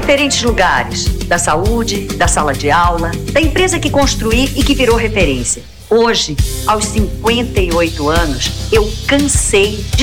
diferentes lugares, da saúde, da sala de aula, da empresa que construí e que virou referência. Hoje, aos 58 anos, eu cansei de